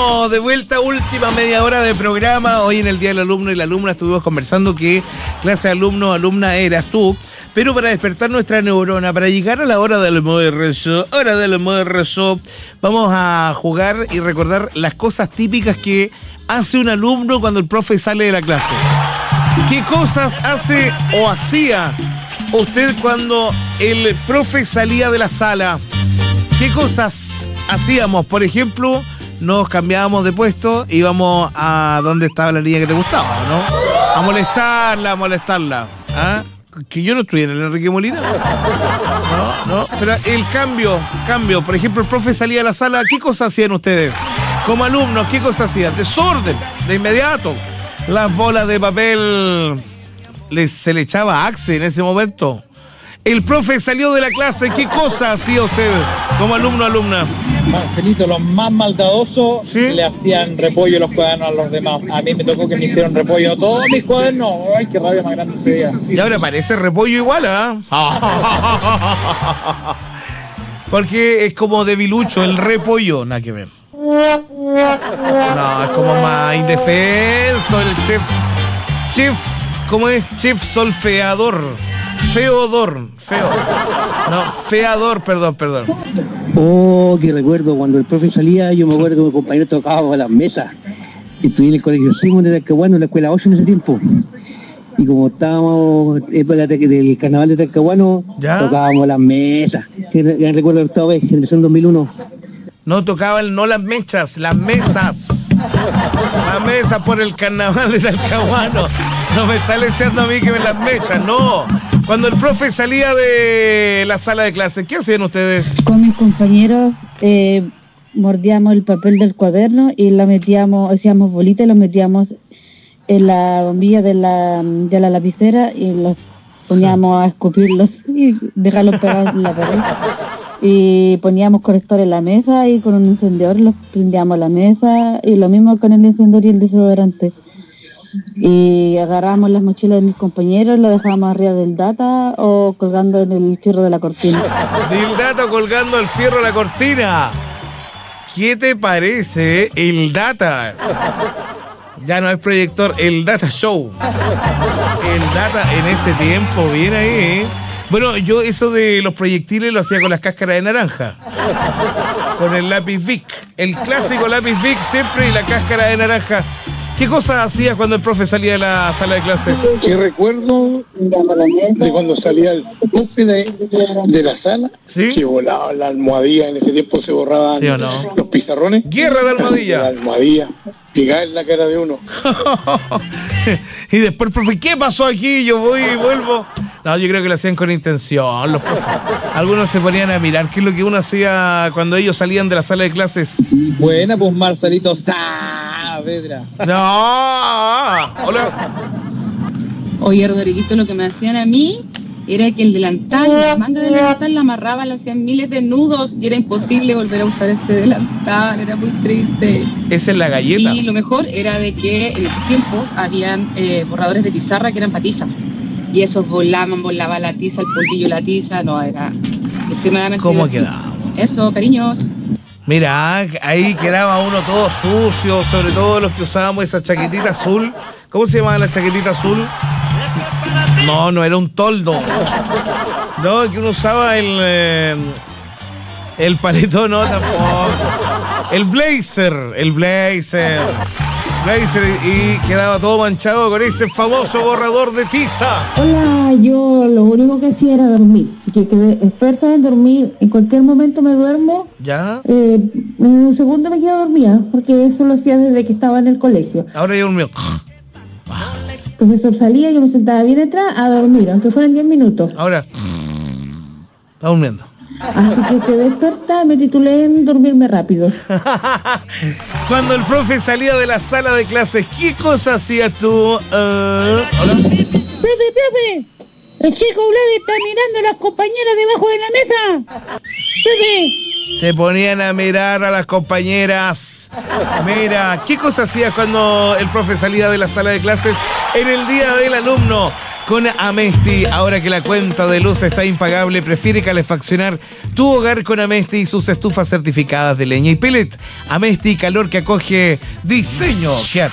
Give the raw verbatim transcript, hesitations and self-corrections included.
Estamos de vuelta, última media hora de programa. Hoy en el Día del Alumno y la Alumna estuvimos conversando qué clase de alumno o alumna eras tú. Pero para despertar nuestra neurona, para llegar a la hora del almuerzo, hora del almuerzo, vamos a jugar y recordar las cosas típicas que hace un alumno cuando el profe sale de la clase. ¿Qué cosas hace o hacía usted cuando el profe salía de la sala? ¿Qué cosas hacíamos? Por ejemplo, nos cambiábamos de puesto y íbamos a donde estaba la niña que te gustaba, ¿no? A molestarla, a molestarla. ¿Ah? Que yo no estuviera en el Enrique Molina. No, no. Pero el cambio, cambio. Por ejemplo, el profe salía de la sala. ¿Qué cosas hacían ustedes? Como alumnos, ¿qué cosas hacían? Desorden, de inmediato. Las bolas de papel les, se le echaba Axe en ese momento. El profe salió de la clase. ¿Qué cosas hacía usted como alumno o alumna? Marcelito, los más maldadosos, ¿sí?, le hacían repollo los cuadernos a los demás. A mí me tocó que me hicieron repollo a todos mis cuadernos. Ay, qué rabia más grande ese día. Y ahora parece repollo igual, ¿ah? ¿eh? Porque es como debilucho, el repollo, nada que ver. No, es como más indefenso el chef. Chef, ¿cómo es? Chef solfeador. Feodor, feo. No, feador, perdón, perdón. Oh, que recuerdo, cuando el profe salía, yo me acuerdo que mi compañero tocaba las mesas. Estudié en el colegio Simón de Talcahuano, en la escuela ocho en ese tiempo. Y como estábamos en época del carnaval de Talcahuano, ¿ya?, tocábamos las mesas. Que recuerdo la octava vez, que empezó en dos mil uno. No tocaban, no las mechas, las mesas. Las mesas por el carnaval de Talcahuano. No me está leseando a mí que me las mechas, no. Cuando el profe salía de la sala de clase, ¿qué hacían ustedes? Con mis compañeros eh, mordíamos el papel del cuaderno y la metíamos, hacíamos bolitas y lo metíamos en la bombilla de la, de la lapicera y los poníamos a escupirlos y dejarlos pegados en la pared. Y poníamos corrector en la mesa y con un encendedor los prendíamos la mesa y lo mismo con el encendedor y el desodorante. Y agarramos las mochilas de mis compañeros, lo dejábamos arriba del data o colgando en el fierro de la cortina. Del data colgando el fierro de la cortina. ¿Qué te parece el data? Ya no es proyector, el data show. El data en ese tiempo, bien ahí, ¿eh? Bueno, yo eso de los proyectiles lo hacía con las cáscaras de naranja. Con el lápiz Bic. El clásico lápiz Bic siempre y la cáscara de naranja. ¿Qué cosas hacías cuando el profe salía de la sala de clases? ¿Qué recuerdo de cuando salía el profe de, de la sala? ¿Sí? Que volaba la almohadilla, en ese tiempo se borraban, ¿sí o no?, los pizarrones. Guerra de almohadilla. La almohadilla, pegada en la cara de uno. Y después el profe, ¿qué pasó aquí? Yo voy y vuelvo. No, yo creo que lo hacían con intención los profes. Algunos se ponían a mirar qué es lo que uno hacía cuando ellos salían de la sala de clases. Buena, pues Marcelito Saavedra. No. Hola. Oye, Rodriguito, lo que me hacían a mí era que el delantal, la manga del delantal la amarraban, le hacían miles de nudos y era imposible volver a usar ese delantal, era muy triste. Esa es la galleta. Y lo mejor era de que en esos tiempos habían eh, borradores de pizarra que eran patiza. Y esos volaban, volaba la tiza, el polvillo, la tiza, no, era extremadamente ¿Cómo divertido. quedaba? Eso, cariños. Mira, ahí quedaba uno todo sucio, sobre todo los que usábamos esa chaquetita azul. ¿Cómo se llamaba la chaquetita azul? No, no era un toldo. No, que uno usaba el... Eh, el paletón, no, tampoco. El blazer, el blazer. Blazer y quedaba todo manchado con ese famoso borrador de tiza. Hola, yo lo único que hacía era dormir. Así que quedé experta en dormir. En cualquier momento me duermo. ¿Ya? Eh, en un segundo me quedo dormida, porque eso lo hacía desde que estaba en el colegio. Ahora yo durmió. El profesor salía, yo me sentaba bien detrás a dormir, aunque fueran diez minutos. Ahora, está durmiendo. Así que quedé experta, me titulé en dormirme rápido. Cuando el profe salía de la sala de clases, ¿qué cosa hacías tú? Uh, ¿Hola? ¡Profe, profe! El chico Vlad está mirando a las compañeras debajo de la mesa. ¡Profe! Se ponían a mirar a las compañeras. Mira, ¿qué cosa hacías cuando el profe salía de la sala de clases en el día del alumno? con Amesti. Ahora que la cuenta de luz está impagable, prefiere calefaccionar tu hogar con Amesti y sus estufas certificadas de leña y pellet. Amesti, calor que acoge, diseño que atrae.